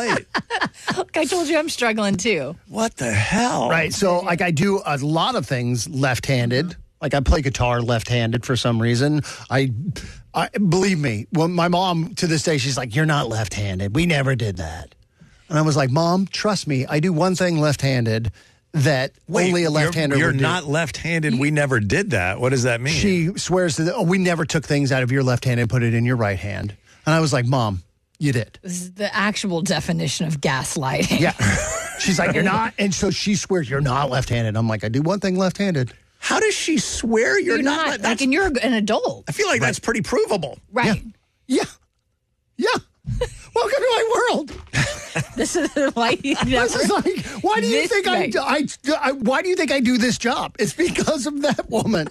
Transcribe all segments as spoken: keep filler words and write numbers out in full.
plate. Look, I told you I'm struggling too. What the hell? Right. So, like, I do a lot of things left-handed. Like, I play guitar left-handed for some reason. I, I believe me, when my mom, to this day, she's like, you're not left-handed. We never did that. And I was like, Mom, trust me, I do one thing left-handed that Wait, only a left-hander You're, would you're do. not left-handed. We never did that. What does that mean? She swears to, the, oh, we never took things out of your left hand and put it in your right hand. And I was like, Mom, you did. This is the actual definition of gaslighting. Yeah. She's like, you're not. And so she swears you're not left-handed. I'm like, I do one thing left-handed. How does she swear you're, You're not? not. That's- Like, and you're an adult. I feel like that's pretty provable. Right. Yeah. Yeah. Welcome to my world. This is why you never, This is like, why do you This think I, right. I, I, why do you think I do this job? It's because of that woman.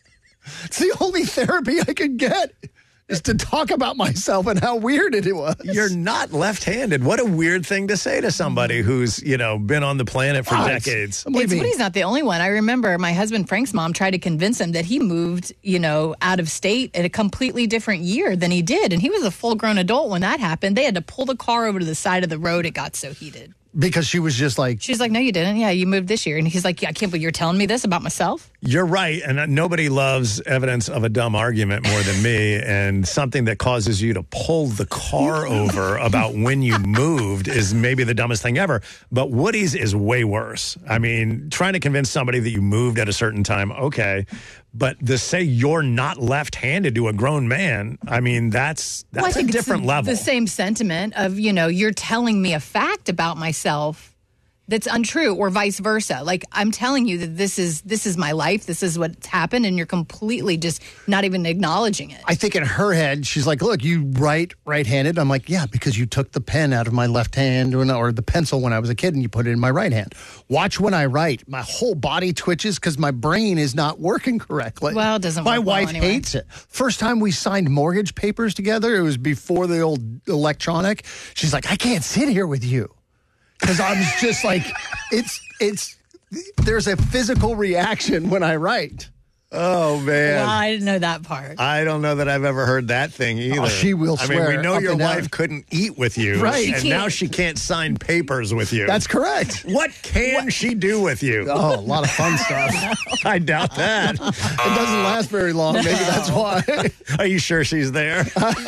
It's the only therapy I could get is to talk about myself and how weird it was. You're not left-handed. What a weird thing to say to somebody who's, you know, been on the planet for Ah, it's- decades. What do you It's mean? when he's not the only one. I remember my husband Frank's mom tried to convince him that he moved, you know, out of state at a completely different year than he did. And he was a full-grown adult when that happened. They had to pull the car over to the side of the road. It got so heated. Because she was just like, She's like, no, you didn't. Yeah, you moved this year. And he's like, yeah, I can't believe you're telling me this about myself. You're right, and nobody loves evidence of a dumb argument more than me, and something that causes you to pull the car over about when you moved is maybe the dumbest thing ever, but Woody's is way worse. I mean, trying to convince somebody that you moved at a certain time, okay, but to say you're not left-handed to a grown man, I mean, that's that's Well, I a think it's different the, level. The same sentiment of, you know, you're telling me a fact about myself that's untrue, or vice versa. Like, I'm telling you that this is this is my life, this is what's happened, and you're completely just not even acknowledging it. I think in her head, she's like, look, you write right-handed. I'm like, yeah, because you took the pen out of my left hand or, or the pencil when I was a kid and you put it in my right hand. Watch when I write. My whole body twitches because my brain is not working correctly. Well, it doesn't My work well wife anyway. hates it. First time we signed mortgage papers together, it was before the old electronic. She's like, I can't sit here with you. Because I was just like, it's, it's, there's a physical reaction when I write. Oh, man. Well, I didn't know that part. I don't know that I've ever heard that thing either. Oh, she will I mean, we swear know up your and down. wife couldn't eat with you. Right. She And can't. now she can't sign papers with you. That's correct. What can she do with you? Oh, a lot of fun stuff. I doubt that. It doesn't last very long. Maybe that's why. Are you sure she's there?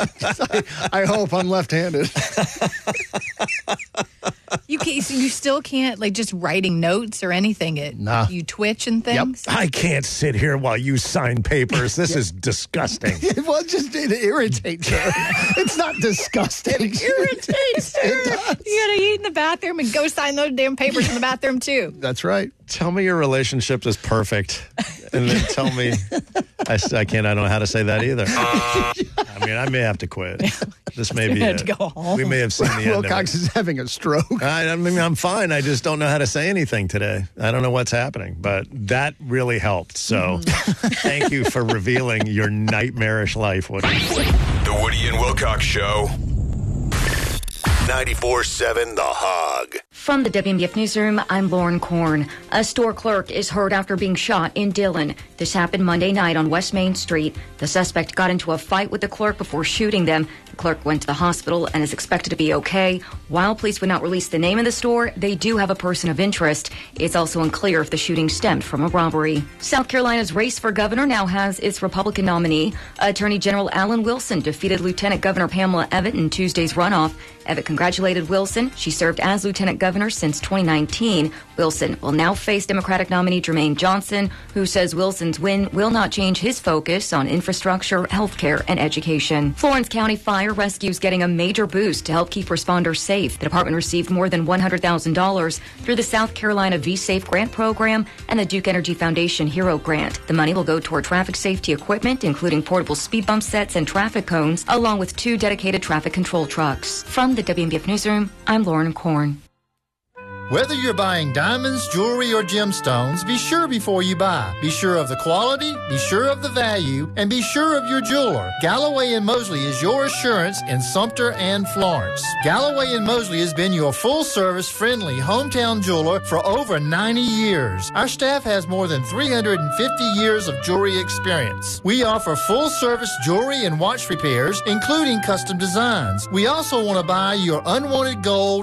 I, I hope I'm left-handed. You can't, so you still can't, like, just writing notes or anything. It Nah. You twitch and things. I can't sit here while you sign papers. This is disgusting. Well, it just it irritates her. It's not disgusting. It irritates her. It does. You gotta eat in the bathroom and go sign those damn papers in the bathroom too. That's right. Tell me your relationship is perfect. And then tell me, I, I can't, I don't know how to say that either. I mean, I may have to quit. This may be gonna have it. to go home. We may have seen the end of Wilcox it. is having a stroke. I, I mean, I'm fine. I just don't know how to say anything today. I don't know what's happening, but that really helped. So thank you for revealing your nightmarish life, Woody. The Woody and Wilcox Show. ninety-four seven The Hog. From the W M B F Newsroom, I'm Lauren Korn. A store clerk is hurt after being shot in Dillon. This happened Monday night on West Main Street. The suspect got into a fight with the clerk before shooting them. The clerk went to the hospital and is expected to be okay. While police would not release the name of the store, they do have a person of interest. It's also unclear if the shooting stemmed from a robbery. South Carolina's race for governor now has its Republican nominee. Attorney General Alan Wilson defeated Lieutenant Governor Pamela Evatt in Tuesday's runoff. Evatt congratulated Wilson. She served as Lieutenant Governor since twenty nineteen. Wilson will now face Democratic nominee Jermaine Johnson, who says Wilson's win will not change his focus on infrastructure, health care, and education. Florence County Fire Rescue is getting a major boost to help keep responders safe. The department received more than one hundred thousand dollars through the South Carolina V-Safe grant program and the Duke Energy Foundation Hero Grant. The money will go toward traffic safety equipment, including portable speed bump sets and traffic cones, along with two dedicated traffic control trucks. From the W M B F Newsroom, I'm Lauren Korn. Whether you're buying diamonds, jewelry, or gemstones, be sure before you buy. Be sure of the quality, be sure of the value, and be sure of your jeweler. Galloway and Mosley is your assurance in Sumter and Florence. Galloway and Mosley has been your full-service, friendly hometown jeweler for over ninety years. Our staff has more than three hundred fifty years of jewelry experience. We offer full-service jewelry and watch repairs, including custom designs. We also want to buy your unwanted gold